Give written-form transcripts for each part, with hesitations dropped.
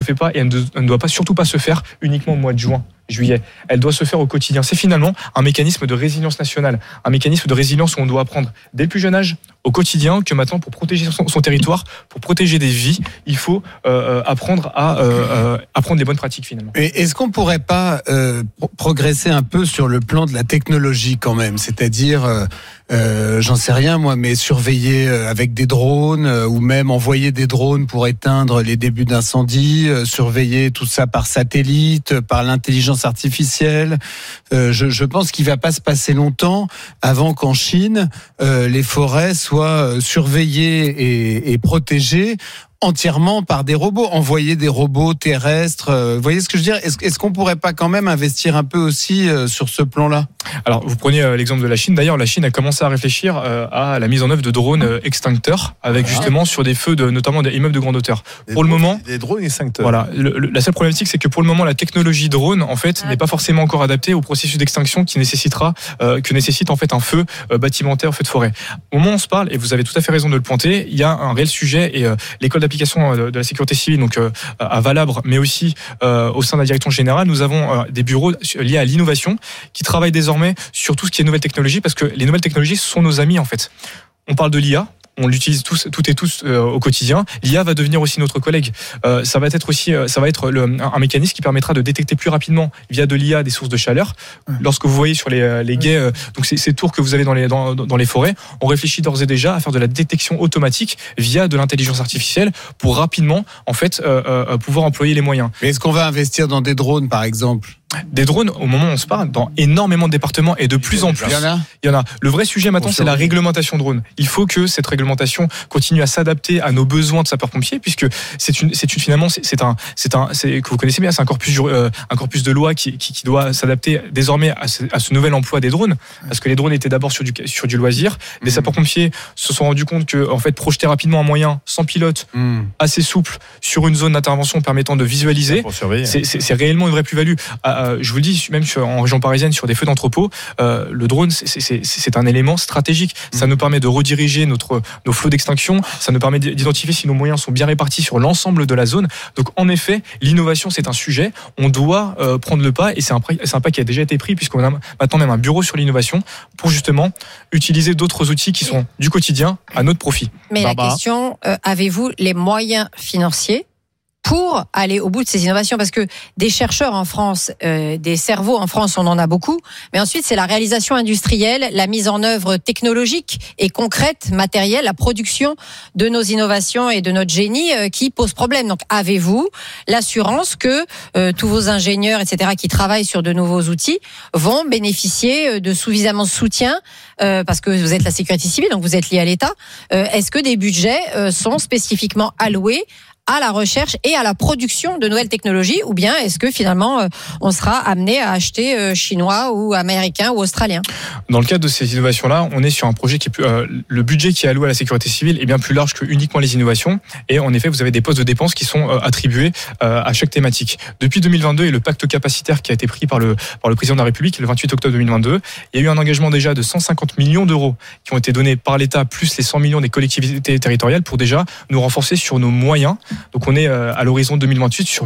fait pas et elle ne doit pas, surtout pas se faire uniquement au mois de juillet. Elle doit se faire au quotidien. C'est finalement un mécanisme de résilience nationale, un mécanisme de résilience où on doit apprendre dès le plus jeune âge, au quotidien, que maintenant pour protéger son territoire, pour protéger des vies, il faut apprendre les bonnes pratiques finalement. Et est-ce qu'on pourrait pas progresser un peu sur le plan de la technologie quand même, c'est-à-dire j'en sais rien moi, mais surveiller avec des drones ou même envoyer des drones pour éteindre les débuts d'incendie, surveiller tout ça par satellite, par l'intelligence artificielle. Je pense qu'il va pas se passer longtemps avant qu'en Chine les forêts soient surveillées et protégées entièrement par des robots, envoyer des robots terrestres. Vous voyez ce que je veux dire ? Est-ce qu'on pourrait pas quand même investir un peu aussi sur ce plan-là ? Alors, vous prenez l'exemple de la Chine. D'ailleurs, la Chine a commencé à réfléchir à la mise en œuvre de drones extincteurs, avec justement sur des feux, notamment des immeubles de grande hauteur. Pour le moment, des drones extincteurs. Voilà. La seule problématique, c'est que pour le moment, la technologie drone, en fait, n'est pas forcément encore adaptée au processus d'extinction que nécessite en fait un feu bâtimentaire, un feu de forêt. Au moment où on se parle, et vous avez tout à fait raison de le pointer, il y a un réel sujet et l'école d'application de la sécurité civile, donc à Valabre, mais aussi au sein de la direction générale, nous avons des bureaux liés à l'innovation qui travaillent désormais sur tout ce qui est nouvelles technologies, parce que les nouvelles technologies sont nos amis en fait. On parle de l'IA. On l'utilise toutes et tous au quotidien. L'IA va devenir aussi notre collègue. Ça va être un mécanisme qui permettra de détecter plus rapidement via de l'IA des sources de chaleur. Lorsque vous voyez sur les guets, donc ces tours que vous avez dans les forêts, on réfléchit d'ores et déjà à faire de la détection automatique via de l'intelligence artificielle pour rapidement en fait pouvoir employer les moyens. Mais est-ce qu'on va investir dans des drones par exemple ? Des drones, au moment où on se parle, dans énormément de départements et de plus en plus. Il y en a. Le vrai sujet maintenant, c'est la réglementation drone. Il faut que cette réglementation continue à s'adapter à nos besoins de sapeurs-pompiers, puisque finalement, que vous connaissez bien, c'est un corpus de loi qui doit s'adapter désormais à ce nouvel emploi des drones, parce que les drones étaient d'abord sur du loisir. Les sapeurs-pompiers se sont rendus compte que, en fait, projeter rapidement un moyen sans pilote, assez souple, sur une zone d'intervention permettant de visualiser, c'est réellement une vraie plus-value. Je vous le dis, même en région parisienne, sur des feux d'entrepôt, le drone, c'est un élément stratégique. Ça nous permet de rediriger nos flots d'extinction. Ça nous permet d'identifier si nos moyens sont bien répartis sur l'ensemble de la zone. Donc, en effet, l'innovation, c'est un sujet. On doit prendre le pas, et c'est un pas qui a déjà été pris, puisqu'on a maintenant même un bureau sur l'innovation pour justement utiliser d'autres outils qui sont du quotidien à notre profit. Mais la question, avez-vous les moyens financiers pour aller au bout de ces innovations? Parce que des chercheurs en France, des cerveaux en France, on en a beaucoup. Mais ensuite, c'est la réalisation industrielle, la mise en œuvre technologique et concrète, matérielle, la production de nos innovations et de notre génie qui pose problème. Donc, avez-vous l'assurance que tous vos ingénieurs, etc., qui travaillent sur de nouveaux outils vont bénéficier de suffisamment de soutien parce que vous êtes la sécurité civile, donc vous êtes lié à l'État. Est-ce que des budgets sont spécifiquement alloués à la recherche et à la production de nouvelles technologies, ou bien est-ce que finalement on sera amené à acheter chinois ou américain ou australien? Dans le cadre de ces innovations-là, on est sur un projet qui est le budget qui est alloué à la sécurité civile est bien plus large que uniquement les innovations, et en effet vous avez des postes de dépenses qui sont attribués à chaque thématique. Depuis 2022 et le pacte capacitaire qui a été pris par le président de la République le 28 octobre 2022, il y a eu un engagement déjà de 150 millions d'euros qui ont été donnés par l'État plus les 100 millions des collectivités territoriales pour déjà nous renforcer sur nos moyens. Donc on est à l'horizon 2028 sur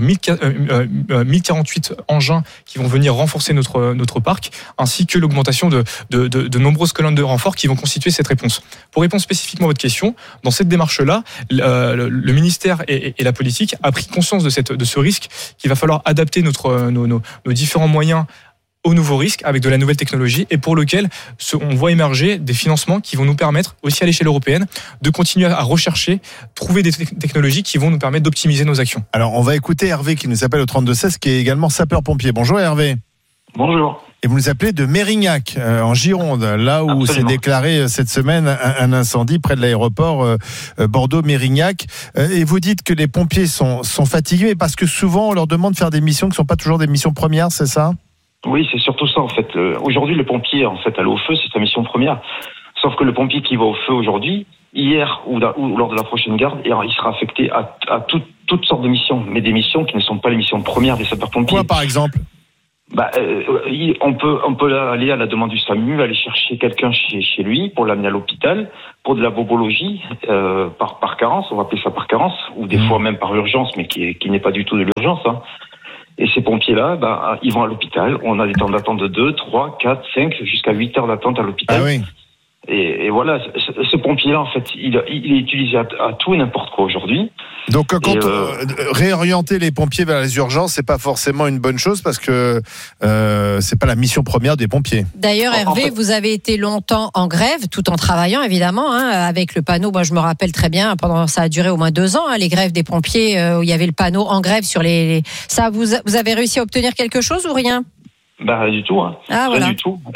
1048 engins qui vont venir renforcer notre parc, ainsi que l'augmentation de nombreuses colonnes de renfort qui vont constituer cette réponse. Pour répondre spécifiquement à votre question, dans cette démarche-là, le ministère et la politique a pris conscience de ce risque qu'il va falloir adapter nos différents moyens aux nouveaux risques avec de la nouvelle technologie, et pour lequel on voit émerger des financements qui vont nous permettre, aussi à l'échelle européenne, de continuer à rechercher, trouver des technologies qui vont nous permettre d'optimiser nos actions. Alors, on va écouter Hervé qui nous appelle au 3216, qui est également sapeur-pompier. Bonjour Hervé. Bonjour. Et vous nous appelez de Mérignac, en Gironde, là où s'est déclaré cette semaine un incendie près de l'aéroport Bordeaux-Mérignac. Et vous dites que les pompiers sont fatigués, mais parce que souvent on leur demande de faire des missions qui ne sont pas toujours des missions premières, c'est ça ? Oui, c'est surtout ça en fait. Aujourd'hui, le pompier, en fait, aller au feu, c'est sa mission première. Sauf que le pompier qui va au feu aujourd'hui, hier ou lors de la prochaine garde, il sera affecté à toutes sortes de missions, mais des missions qui ne sont pas les missions premières des sapeurs-pompiers. Quoi, par exemple ? On peut aller à la demande du SAMU, aller chercher quelqu'un chez lui pour l'amener à l'hôpital pour de la bobologie par carence, on va appeler ça par carence, ou des fois même par urgence, mais qui n'est pas du tout de l'urgence. Hein. Et ces pompiers-là, ils vont à l'hôpital. On a des temps d'attente de 2, 3, 4, 5, jusqu'à 8 heures d'attente à l'hôpital. Ah oui. Et voilà, ce pompier-là, en fait, il est utilisé à tout et n'importe quoi aujourd'hui. Donc, réorienter les pompiers vers les urgences, c'est pas forcément une bonne chose parce que c'est pas la mission première des pompiers. D'ailleurs, Hervé, vous avez été longtemps en grève, tout en travaillant évidemment, avec le panneau. Moi, je me rappelle très bien. Ça a duré au moins 2 ans, les grèves des pompiers où il y avait le panneau en grève sur les. Ça, vous avez réussi à obtenir quelque chose ou rien? Du tout, hein. Ah, voilà. Du tout.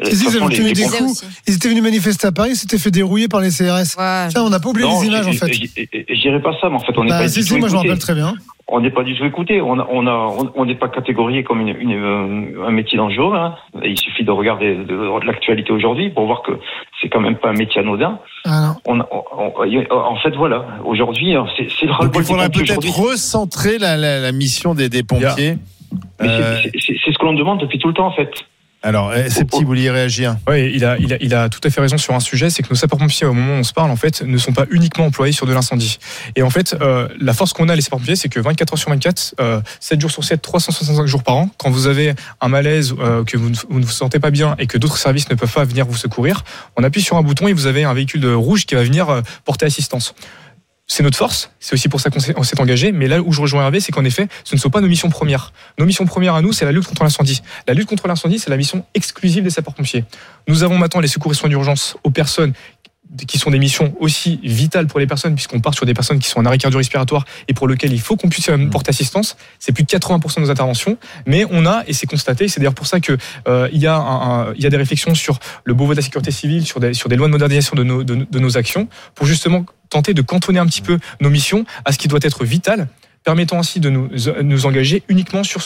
Ils étaient venus manifester à Paris, ils s'étaient fait dérouiller par les CRS. Ouais. Tiens, on n'a pas oublié les images, en fait. Je dirais pas ça, mais en fait, on n'est pas du tout moi, je me écouté. rappelle très bien. On n'est pas du tout écouté. On n'est pas catégorié comme un métier dangereux. Hein. Il suffit de regarder de l'actualité aujourd'hui pour voir que c'est quand même pas un métier anodin. Ah non. En fait, voilà. Aujourd'hui, c'est le ras-le-bol. Il faudrait peut-être recentrer la mission des pompiers. Mais c'est ce que l'on demande depuis tout le temps, en fait. Alors, Septi, vous vouliez réagir? Oui, il a tout à fait raison sur un sujet, c'est que nos sapeurs-pompiers, au moment où on se parle, en fait, ne sont pas uniquement employés sur de l'incendie. Et en fait, la force qu'on a, les sapeurs-pompiers, c'est que 24 heures sur 24, 7 jours sur 7, 365 jours par an, quand vous avez un malaise, que vous ne vous sentez pas bien et que d'autres services ne peuvent pas venir vous secourir, on appuie sur un bouton et vous avez un véhicule rouge qui va venir porter assistance. C'est notre force, c'est aussi pour ça qu'on s'est engagé, mais là où je rejoins Hervé, c'est qu'en effet, ce ne sont pas nos missions premières. Nos missions premières à nous, c'est la lutte contre l'incendie. La lutte contre l'incendie, c'est la mission exclusive des sapeurs-pompiers. Nous avons maintenant les secours et soins d'urgence aux personnes qui sont des missions aussi vitales pour les personnes, puisqu'on part sur des personnes qui sont en arrêt cardio-respiratoire et pour lesquelles il faut qu'on puisse porter assistance. C'est plus de 80% de nos interventions, mais on a, et c'est constaté, c'est d'ailleurs pour ça que il y a des réflexions sur le Beauvau de la sécurité civile, sur des lois de modernisation de nos actions, pour justement tenter de cantonner un petit peu nos missions à ce qui doit être vital, permettant ainsi de nous engager uniquement sur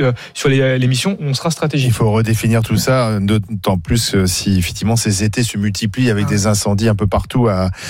les missions où on sera stratégique. Il faut redéfinir tout ça, d'autant plus si effectivement ces étés se multiplient avec des incendies un peu partout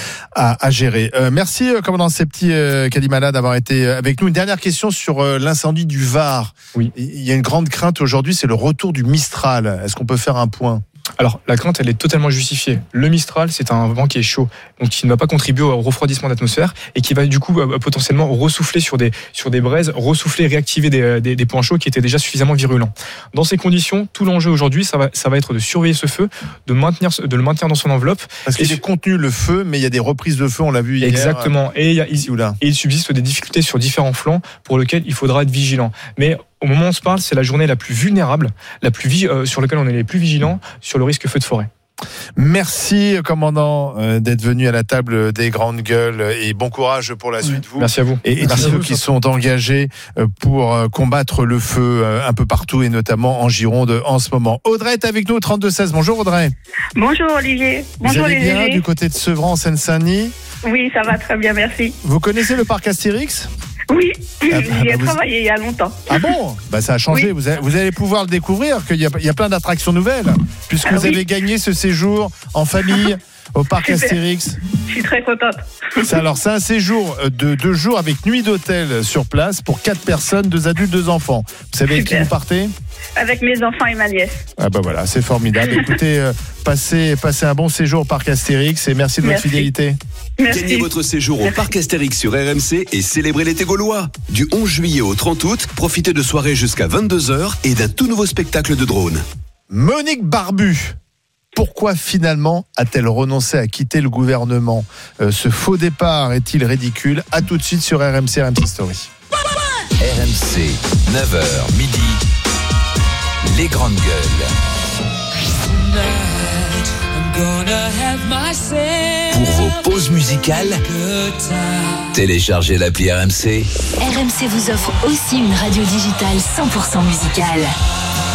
à gérer. Merci, commandant Septi Kadimala, d'avoir été avec nous. Une dernière question sur l'incendie du Var. Oui. Il y a une grande crainte aujourd'hui, c'est le retour du Mistral. Est-ce qu'on peut faire un point ? Alors, la crainte, elle est totalement justifiée. Le Mistral, c'est un vent qui est chaud, donc qui ne va pas contribuer au refroidissement de l'atmosphère et qui va du coup potentiellement ressouffler sur des braises, ressouffler, réactiver des points chauds qui étaient déjà suffisamment virulents. Dans ces conditions, tout l'enjeu aujourd'hui, ça va être de surveiller ce feu, de le maintenir dans son enveloppe. Parce qu'il est contenu le feu, mais il y a des reprises de feu, on l'a vu hier. Exactement. Et il subsiste des difficultés sur différents flancs pour lesquels il faudra être vigilant. Mais au moment où on se parle, c'est la journée la plus vulnérable, sur laquelle on est les plus vigilants sur le risque feu de forêt. Merci, commandant, d'être venu à la table des grandes gueules et bon courage pour la suite. Vous. Merci à vous. Et tous ceux qui sont engagés pour combattre le feu un peu partout et notamment en Gironde en ce moment. Audrey est avec nous au 32-16. Bonjour Audrey. Bonjour Olivier. Bonjour. Vous allez bien Olivier. du côté de Sevran en Seine-Saint-Denis? Oui, ça va très bien, merci. Vous connaissez le parc Astérix? Oui, j'y ai travaillé il y a longtemps. Ah bon? Ça a changé. Oui. Vous allez pouvoir le découvrir, qu'il y a plein d'attractions nouvelles, puisque vous avez gagné ce séjour en famille au parc Astérix. Je suis très contente. C'est un séjour de 2 jours avec nuit d'hôtel sur place pour 4 personnes, 2 adultes, 2 enfants. Vous savez avec qui vous partez? Avec mes enfants et ma nièce. Ah voilà, c'est formidable. Écoutez, passez un bon séjour au parc Astérix et merci de votre fidélité. Merci. Gagnez votre séjour au parc Astérix sur RMC et célébrez l'été gaulois. Du 11 juillet au 30 août, profitez de soirées jusqu'à 22h et d'un tout nouveau spectacle de drone. Monique Barbu. Pourquoi finalement a-t-elle renoncé à quitter le gouvernement? Ce faux départ est-il ridicule? À tout de suite sur RMC Story. RMC, 9h midi, les grandes gueules. Pour vos pauses musicales, téléchargez l'appli RMC. RMC vous offre aussi une radio digitale 100% musicale.